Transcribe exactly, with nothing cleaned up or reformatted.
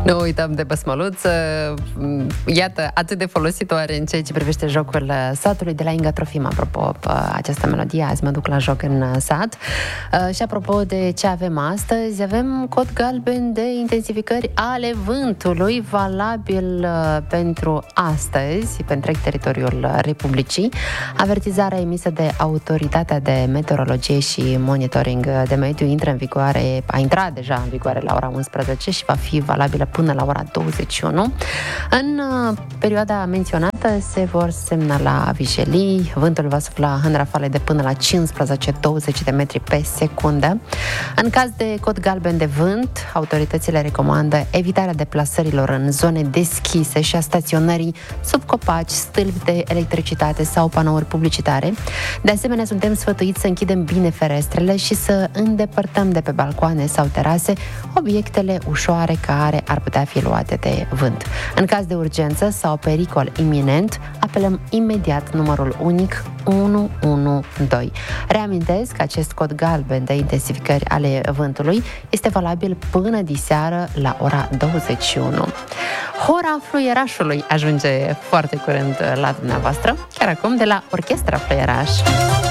Nu uităm de băsmăluță, iată, atât de folositoare în ceea ce privește jocul satului. De la Inga Trofim, apropo, această melodie, azi mă duc la joc în sat. Și apropo de ce avem astăzi, avem cod galben de intensificări ale vântului, valabil pentru astăzi, pe întreg teritoriul Republicii. Avertizarea emisă de Autoritatea de Meteorologie și Monitoring de Mediu intră în vigoare, a intrat deja în vigoare la ora unsprezece și va fi valabilă până la ora douăzeci și unu. În perioada menționată se vor semnala vijelii, vântul va sufla în rafale de până la cincisprezece douăzeci de metri pe secundă. În caz de cod galben de vânt, autoritățile recomandă evitarea deplasărilor în zone deschise și a staționării sub copaci, stâlpi de electricitate sau panouri publicitare. De asemenea, suntem sfătuiți să închidem bine ferestrele și să îndepărtăm de pe balcoane sau terase obiectele ușoare care ar putea fi luate de vânt. În caz de urgență sau pericol iminent, apelăm imediat numărul unic unu unu doi. Reamintesc că acest cod galben de intensificări ale vântului este valabil până diseară la ora douăzeci și unu. Hora Fluierașului ajunge foarte curând la dumneavoastră, chiar acum de la Orchestra Fluieraș.